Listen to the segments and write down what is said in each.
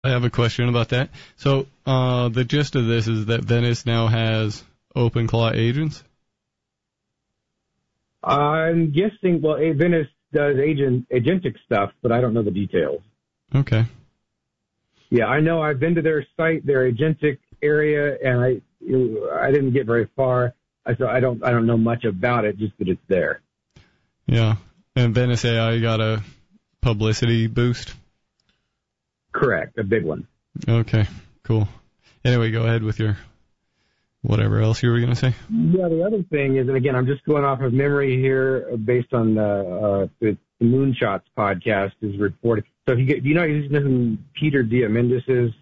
I have a question about that. So the gist of this is that Venice now has OpenClaw agents? I'm guessing, well, Venice does agentic stuff, but I don't know the details. Okay. Yeah, I know I've been to their site, their agentic area, and I didn't get very far. So I don't know much about it, just that it's there. Yeah. And Venice AI got a publicity boost? Correct, a big one. Okay, cool. Anyway, go ahead with your whatever else you were going to say. Yeah, the other thing is, and again, I'm just going off of memory here based on the Moonshots podcast is reported. So do you know who Peter Diamandis is?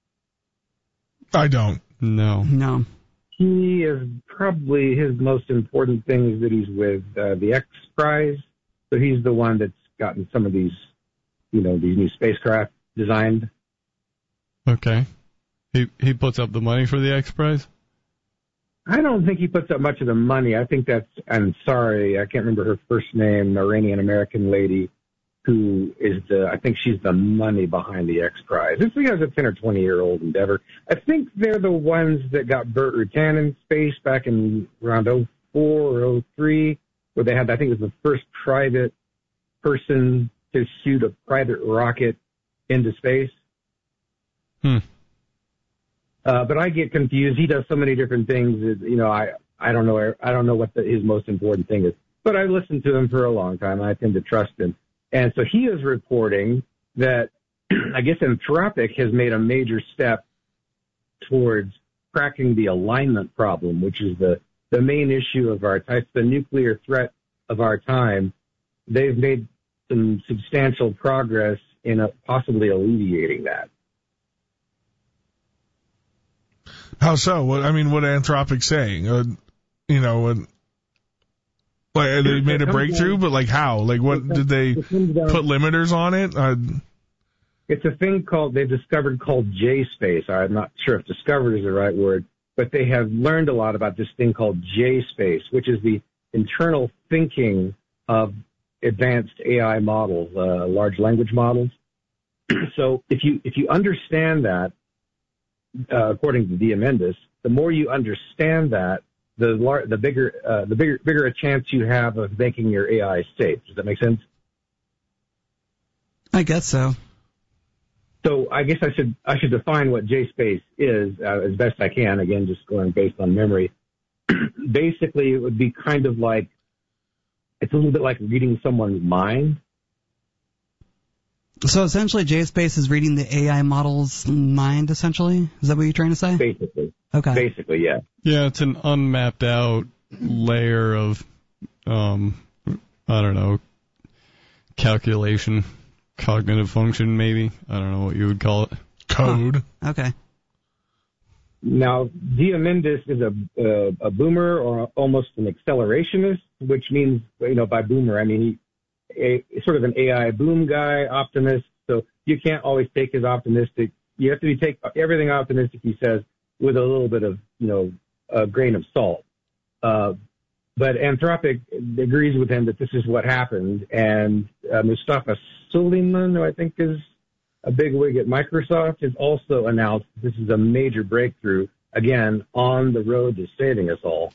I don't. No. He is probably his most important thing is that he's with the X Prize. So he's the one that's gotten some of these, these new spacecraft designed. Okay. He puts up the money for the X Prize? I don't think he puts up much of the money. I think I'm sorry, I can't remember her first name, Iranian-American lady who is I think she's the money behind the X Prize. This is a 10 or 20-year-old endeavor. I think they're the ones that got Burt Rutan in space back in around 2004 or 2003, where they had, I think it was the first private person to shoot a private rocket into space. But I get confused. He does so many different things. I don't know what his most important thing is. But I listened to him for a long time. I tend to trust him. And so he is reporting that I guess Anthropic has made a major step towards cracking the alignment problem, which is the main issue of our time, the nuclear threat of our time. They've made some substantial progress in possibly alleviating that. How so? What Anthropic saying? Like they made a breakthrough, but like how? Like what did they put limiters on it? It's a thing they've discovered called J-space. I'm not sure if discovered is the right word, but they have learned a lot about this thing called J-space, which is the internal thinking of advanced AI models, large language models. So if you understand that, according to Diamandis, the more you understand that, the bigger a chance you have of making your AI safe. Does that make sense? I guess so. So I guess I should define what J-space is as best I can. Again, just going based on memory. Basically, it would be kind of like it's a little bit like reading someone's mind. So essentially, J-space is reading the AI model's mind. Essentially, is that what you're trying to say? Basically. Okay. Basically, yeah. Yeah, it's an unmapped out layer of, calculation, cognitive function, maybe. I don't know what you would call it. Code. Huh. Okay. Now, Diamandis is a boomer or almost an accelerationist, which means, by boomer, I mean sort of an AI boom guy, optimist. So you can't always take his optimistic. You have to take everything optimistic he says with a little bit of, a grain of salt. But Anthropic agrees with him that this is what happened. And Mustafa Suleyman, who I think is a big wig at Microsoft, has also announced this is a major breakthrough, again, on the road to saving us all.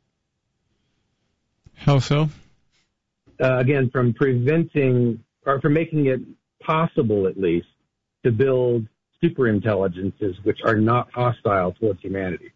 How so? Again, from preventing, or from making it possible, at least, to build superintelligences which are not hostile towards humanity.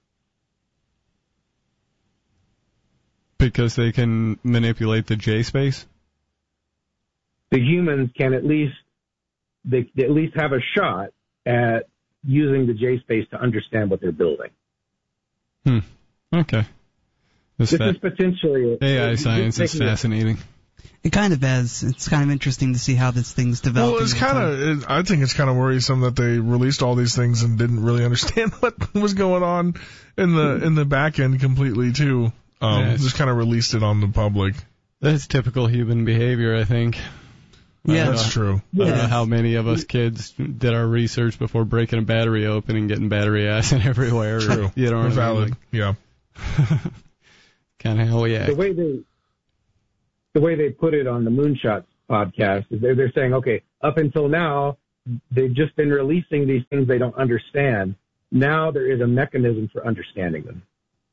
Because they can manipulate the J-space? The humans can at least have a shot at using the J-space to understand what they're building. Okay. This is potentially... AI science is fascinating. It kind of is. It's kind of interesting to see how this thing's developing. Well, I think it's kind of worrisome that they released all these things and didn't really understand what was going on in the back end completely too. Just kind of released it on the public. That's typical human behavior, I think. Yeah, that's true. I don't know how many of us kids did our research before breaking a battery open and getting battery acid everywhere. True. Valid. Yeah. Kind of how we act. The way they put it on the Moonshots podcast is they're saying, okay, up until now, they've just been releasing these things they don't understand. Now there is a mechanism for understanding them.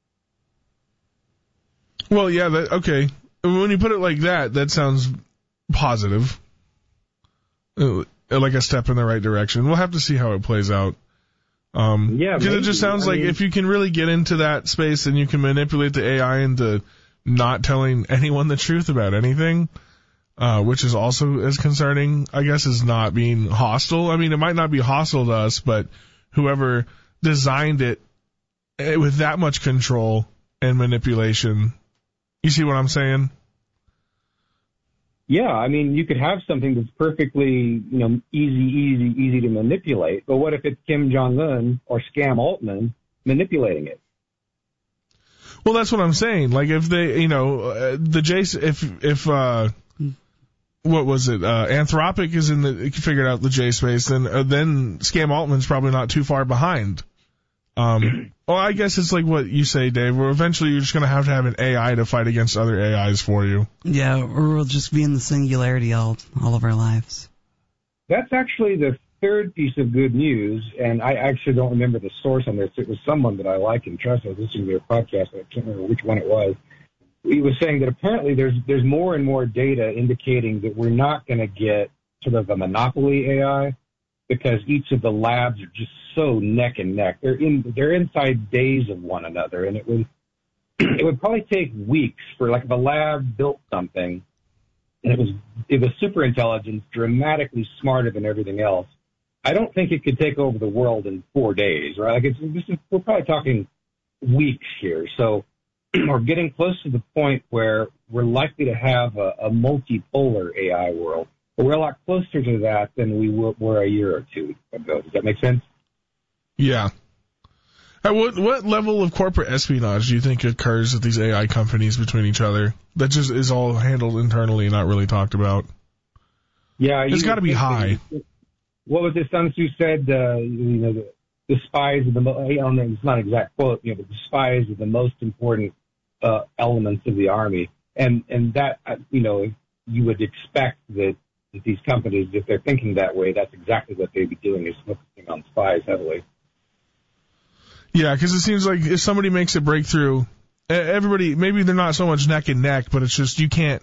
Well, yeah, okay. When you put it like that, that sounds positive. Like a step in the right direction. We'll have to see how it plays out. Because it just sounds like if you can really get into that space and you can manipulate the AI into not telling anyone the truth about anything, which is also as concerning, I guess, as not being hostile. I mean, it might not be hostile to us, but whoever designed it with that much control and manipulation, you see what I'm saying? Yeah, I mean, you could have something that's perfectly, easy to manipulate. But what if it's Kim Jong-un or Scam Altman manipulating it? Well, that's what I'm saying. Like if they, what was it? Anthropic is figured out the J space, then Scam Altman's probably not too far behind. Well, I guess it's like what you say, Dave, where eventually you're just going to have an AI to fight against other AIs for you. Yeah, or we'll just be in the singularity all of our lives. That's actually the third piece of good news, and I actually don't remember the source on this. It was someone that I like and trust. I was listening to their podcast, but I can't remember which one it was. He was saying that apparently there's more and more data indicating that we're not going to get sort of a monopoly AI, because each of the labs are just so neck and neck. They're inside days of one another, and it would probably take weeks for, like, if a lab built something and it was super intelligent, dramatically smarter than everything else. I don't think it could take over the world in 4 days, right? Like we're probably talking weeks here. So we're getting close to the point where we're likely to have a multipolar AI world. But we're a lot closer to that than we were a year or two ago. Does that make sense? Yeah. At what level of corporate espionage do you think occurs at these AI companies between each other that just is all handled internally and not really talked about? Yeah, it's got to be high. What was it Sun Tzu said? The spies are the most. It's not an exact quote. But the spies are the most important elements of the army, and that you would expect that these companies, if they're thinking that way, that's exactly what they'd be doing, is focusing on spies heavily. Yeah, because it seems like if somebody makes a breakthrough, everybody, maybe they're not so much neck and neck, but it's just you can't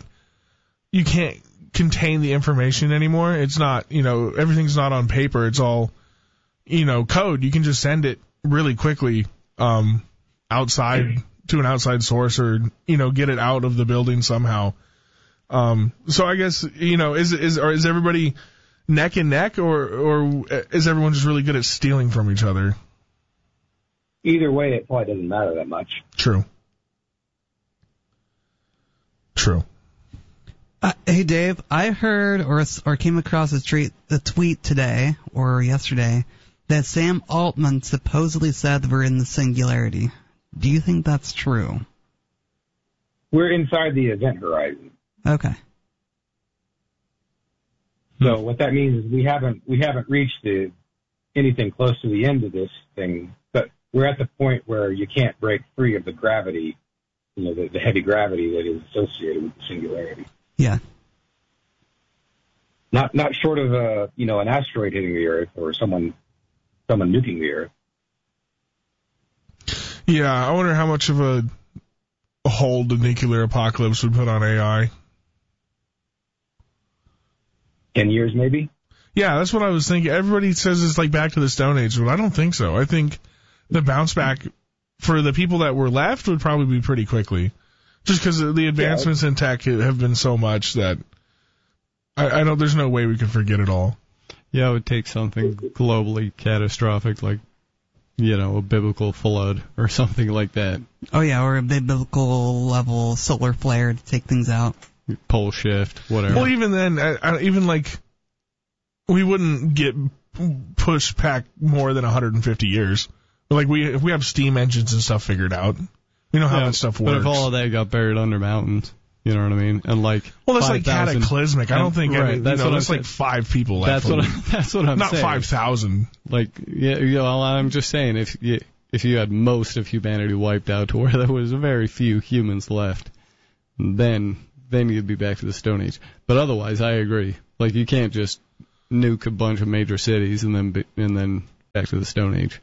contain the information anymore. It's not, everything's not on paper. It's all, code. You can just send it really quickly outside to an outside source or, get it out of the building somehow. So I guess, is everybody neck and neck or is everyone just really good at stealing from each other? Either way, it probably doesn't matter that much. True. Hey, Dave, I heard or came across a tweet today or yesterday that Sam Altman supposedly said that we're in the singularity. Do you think that's true? We're inside the event horizon. Okay. So what that means is we haven't reached anything close to the end of this thing, but we're at the point where you can't break free of the gravity, the heavy gravity that is associated with the singularity. Yeah. Not short of an asteroid hitting the Earth or someone nuking the Earth. Yeah, I wonder how much of a hold the nuclear apocalypse would put on AI. 10 years, maybe? Yeah, that's what I was thinking. Everybody says it's like back to the Stone Age, but I don't think so. I think the bounce back for the people that were left would probably be pretty quickly. Just because the advancements in tech have been so much that I don't, there's no way we can forget it all. Yeah, it would take something globally catastrophic like, a biblical flood or something like that. Oh, yeah, or a biblical level solar flare to take things out. Pole shift, whatever. Well, even then, we wouldn't get pushed back more than 150 years. Like, if we have steam engines and stuff figured out, we know how that stuff works. But if all of that got buried under mountains, you know what I mean? And like, well, that's like cataclysmic. I don't think that's like 5 people left. That's what I'm not saying. Not 5,000. Like, I'm just saying if you had most of humanity wiped out to where there was very few humans left, then you'd be back to the Stone Age. But otherwise, I agree. Like, you can't just nuke a bunch of major cities and then back to the Stone Age.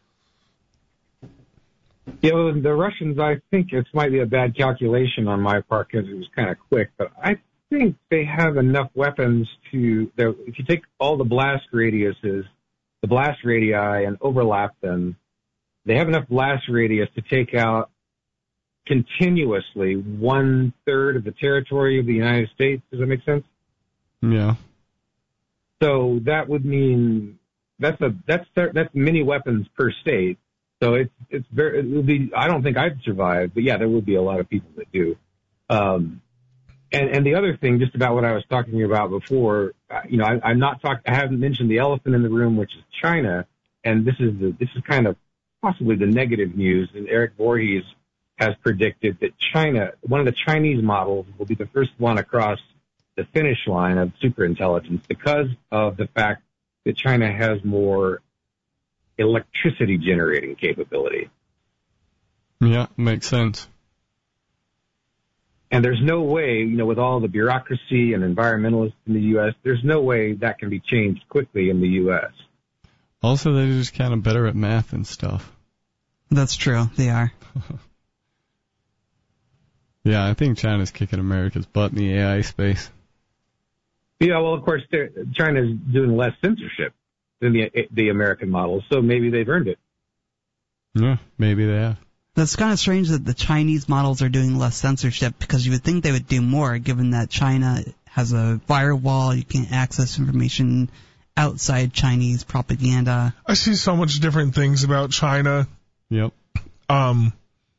Yeah, well, the Russians, I think this might be a bad calculation on my part because it was kind of quick, but I think they have enough weapons if you take all the blast radiuses, the blast radii, and overlap them, they have enough blast radius to take out continuously 1/3 of the territory of the United States. Does that make sense? Yeah. So that would mean that's many weapons per state. So it would be. I don't think I'd survive, but yeah, there would be a lot of people that do. And the other thing, just about what I was talking about before, I haven't mentioned the elephant in the room, which is China, and this is kind of possibly the negative news. And Eric Voorhees has predicted that China, one of the Chinese models, will be the first one across the finish line of superintelligence because of the fact that China has more electricity generating capability. Yeah, makes sense. And there's no way, with all the bureaucracy and environmentalists in the U.S., there's no way that can be changed quickly in the U.S. Also, they're just kind of better at math and stuff. That's true. They are. Yeah, I think China's kicking America's butt in the AI space. Yeah, well, of course, China's doing less censorship than the American model, so maybe they've earned it. Yeah, maybe they have. That's kind of strange that the Chinese models are doing less censorship because you would think they would do more given that China has a firewall, you can't access information outside Chinese propaganda. I see so much different things about China. Yep. And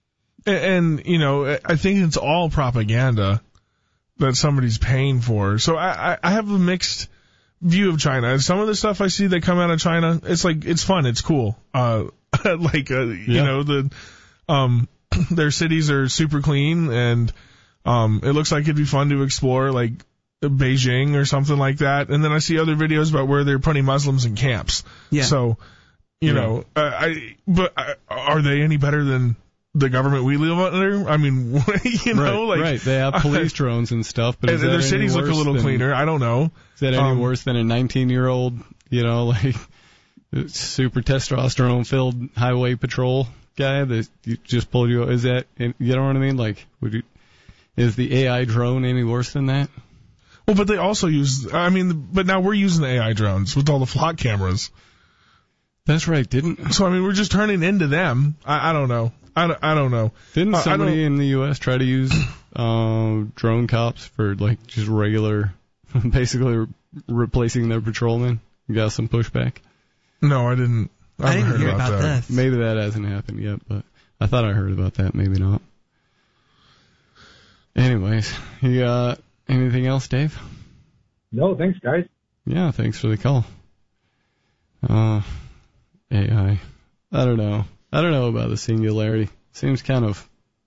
I think it's all propaganda that somebody's paying for. So I have a mixed view of China. Some of the stuff I see that come out of China, it's fun, it's cool. Their cities are super clean, and it looks like it'd be fun to explore, like Beijing or something like that. And then I see other videos about where they're putting Muslims in camps. Yeah. So, but are they any better than the government we live under? I mean, right. They have police drones and stuff, but their cities look a little cleaner. I don't know. Is that any worse than a 19-year-old, super testosterone-filled highway patrol guy that just pulled you? Is that, you know what I mean? Like, is the AI drone any worse than that? Well, but they also but now we're using the AI drones with all the flock cameras. That's right, So, we're just turning into them. I don't know. I don't know. Didn't somebody in the U.S. try to use drone cops for, just regular, basically replacing their patrolmen? You got some pushback? No, I didn't. I didn't hear about that. Maybe that hasn't happened yet, but I thought I heard about that. Maybe not. Anyways, you got anything else, Dave? No, thanks, guys. Yeah, thanks for the call. AI. I don't know about the singularity. Seems kind of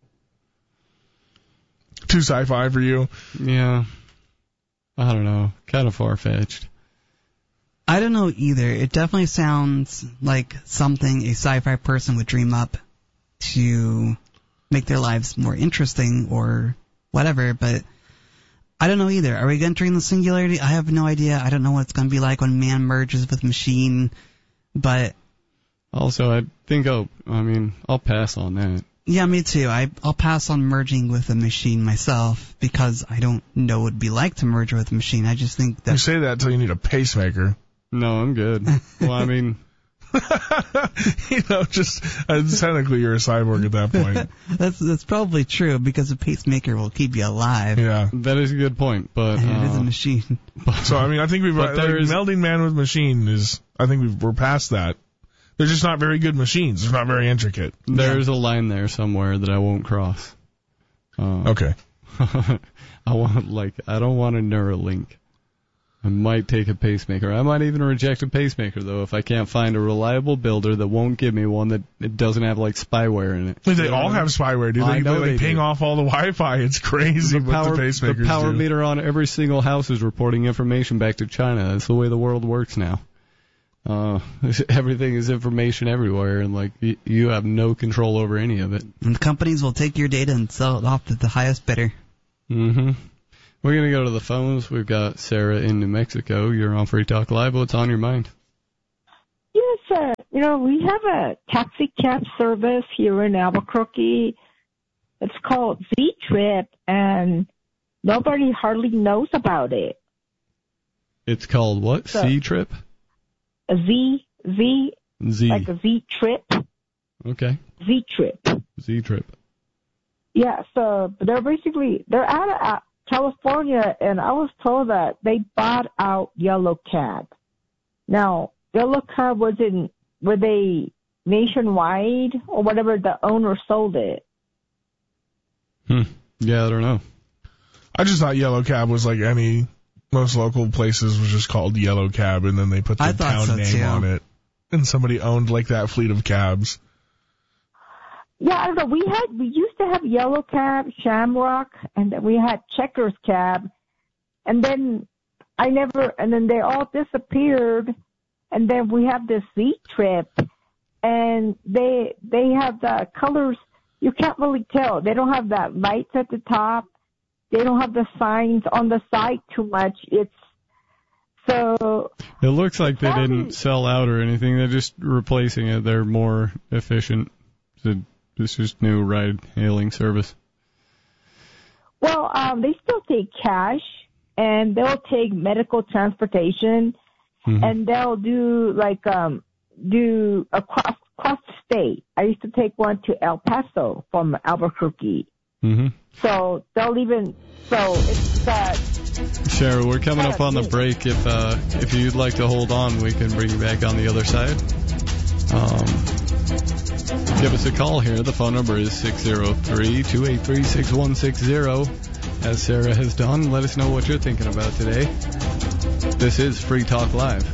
too sci-fi for you. Yeah. I don't know. Kind of far-fetched. I don't know either. It definitely sounds like something a sci-fi person would dream up to make their lives more interesting or whatever, but I don't know either. Are we entering the singularity? I have no idea. I don't know what it's going to be like when man merges with machine, but... Also, I think I'll pass on that. Yeah, me too. I'll pass on merging with a machine myself because I don't know what it'd be like to merge with a machine. I just think that... You say that until you need a pacemaker. No, I'm good. Well, technically you're a cyborg at that point. That's probably true because a pacemaker will keep you alive. Yeah. That is a good point, but... And it is a machine. So, I think melding man with machine is... I think we're past that. They're just not very good machines. They're not very intricate. There's a line there somewhere that I won't cross. Okay. I don't want a Neuralink. I might take a pacemaker. I might even reject a pacemaker, though, if I can't find a reliable builder that won't give me one that it doesn't have, spyware in it. But they all have spyware, do they? They ping off all the Wi-Fi. It's crazy what the pacemakers do. The power meter on every single house is reporting information back to China. That's the way the world works now. Everything is information everywhere, and you have no control over any of it. And companies will take your data and sell it off to the highest bidder. Mm-hmm. We're going to go to the phones. We've got Sarah in New Mexico. You're on Free Talk Live. What's on your mind? Yes, we have a taxi cab service here in Albuquerque. It's called Z-Trip, and nobody hardly knows about it. It's called what? C-Trip? A Z. Like a Z-Trip. Okay. Z-Trip. Z-Trip. Yeah, so they're out of California, and I was told that they bought out Yellow Cab. Now, Yellow Cab were they nationwide or whatever, the owner sold it? Yeah, I don't know. I just thought Yellow Cab was like most local places was just called Yellow Cab, and then they put the town name on it, and somebody owned like that fleet of cabs. Yeah, I don't know. We used to have Yellow Cab, Shamrock, and then we had Checkers Cab, and then they all disappeared, and then we have this Z-Trip, and they have the colors. You can't really tell. They don't have that lights at the top. They don't have the signs on the side too much. It looks like they didn't sell out or anything. They're just replacing it. They're more efficient. It's just new ride-hailing service. Well, they still take cash, and they'll take medical transportation, and they'll do across the state. I used to take one to El Paso from Albuquerque. So they'll it's that. Sarah, we're coming up on the break. If you'd like to hold on, we can bring you back on the other side. Give us a call here. The phone number is 603-283-6160. As Sarah has done, let us know what you're thinking about today. This is Free Talk Live.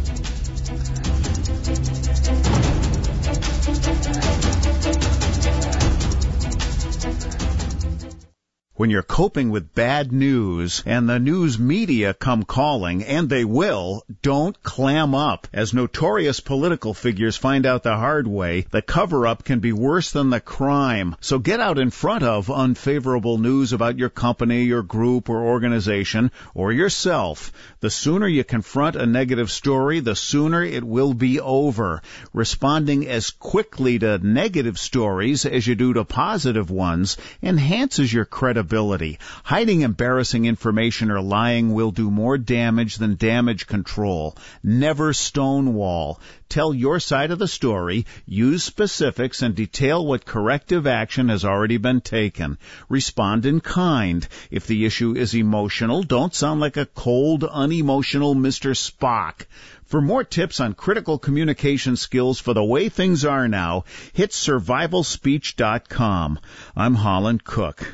When you're coping with bad news and the news media come calling, and they will, don't clam up. As notorious political figures find out the hard way, the cover-up can be worse than the crime. So get out in front of unfavorable news about your company, your group, or organization, or yourself. The sooner you confront a negative story, the sooner it will be over. Responding as quickly to negative stories as you do to positive ones enhances your credibility. Hiding embarrassing information or lying will do more damage than damage control. Never stonewall. Tell your side of the story, use specifics, and detail what corrective action has already been taken. Respond in kind. If the issue is emotional, don't sound like a cold, unemotional Mr. Spock. For more tips on critical communication skills for the way things are now, hit survivalspeech.com. I'm Holland Cook.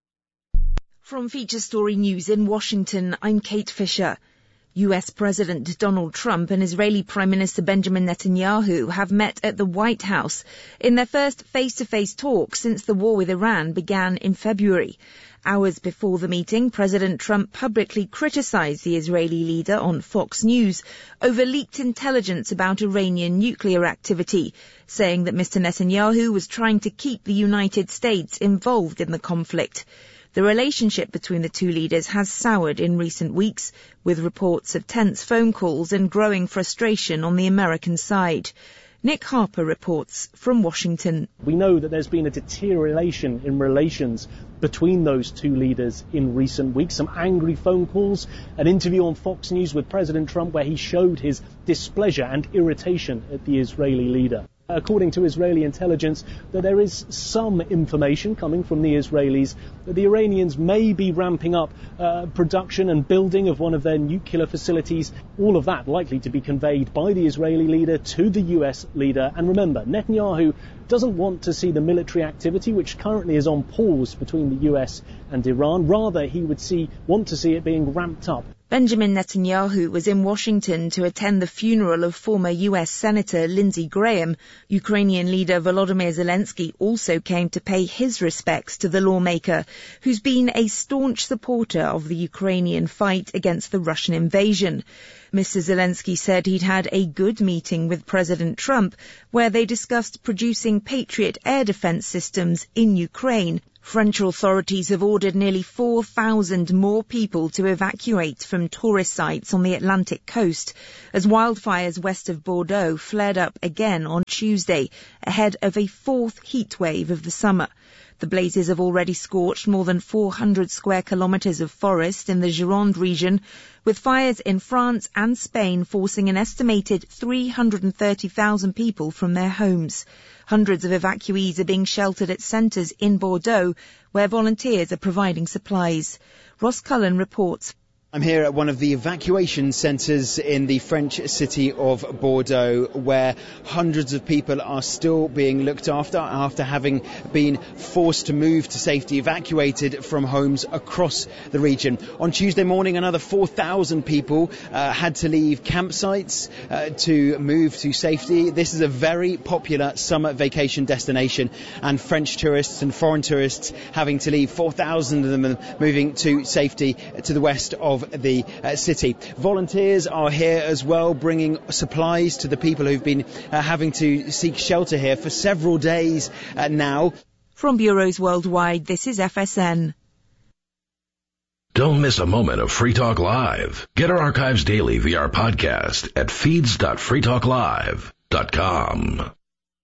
From Feature Story News in Washington, I'm Kate Fisher. US President Donald Trump and Israeli Prime Minister Benjamin Netanyahu have met at the White House in their first face-to-face talk since the war with Iran began in February. Hours before the meeting, President Trump publicly criticized the Israeli leader on Fox News over leaked intelligence about Iranian nuclear activity, saying that Mr. Netanyahu was trying to keep the United States involved in the conflict. The relationship between the two leaders has soured in recent weeks, with reports of tense phone calls and growing frustration on the American side. Nick Harper reports from Washington. We know that there's been a deterioration in relations between those two leaders in recent weeks. Some angry phone calls, an interview on Fox News with President Trump where he showed his displeasure and irritation at the Israeli leader. According to Israeli intelligence, that there is some information coming from the Israelis that the Iranians may be ramping up production and building of one of their nuclear facilities. All of that likely to be conveyed by the Israeli leader to the US leader. And remember, Netanyahu doesn't want to see the military activity, which currently is on pause between the US and Iran. Rather, he would want to see it being ramped up. Benjamin Netanyahu was in Washington to attend the funeral of former U.S. Senator Lindsey Graham. Ukrainian leader Volodymyr Zelensky also came to pay his respects to the lawmaker, who's been a staunch supporter of the Ukrainian fight against the Russian invasion. Mr. Zelensky said he'd had a good meeting with President Trump, where they discussed producing Patriot air defense systems in Ukraine. French authorities have ordered nearly 4,000 more people to evacuate from tourist sites on the Atlantic coast as wildfires west of Bordeaux flared up again on Tuesday ahead of a fourth heat wave of the summer. The blazes have already scorched more than 400 square kilometres of forest in the Gironde region, with fires in France and Spain forcing an estimated 330,000 people from their homes. Hundreds of evacuees are being sheltered at centres in Bordeaux, where volunteers are providing supplies. Ross Cullen reports. I'm here at one of the evacuation centres in the French city of Bordeaux, where hundreds of people are still being looked after having been forced to move to safety, evacuated from homes across the region. On Tuesday morning, another 4,000 people had to leave campsites to move to safety. This is a very popular summer vacation destination, and French tourists and foreign tourists having to leave, 4,000 of them moving to safety to the west of the city. Volunteers are here as well, bringing supplies to the people who've been having to seek shelter here for several days now. From bureaus worldwide, this is FSN. Don't miss a moment of Free Talk Live. Get our archives daily via our podcast at feeds.freetalklive.com.